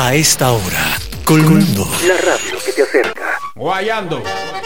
A esta hora, Colmundo. La radio que te acerca. Guayando.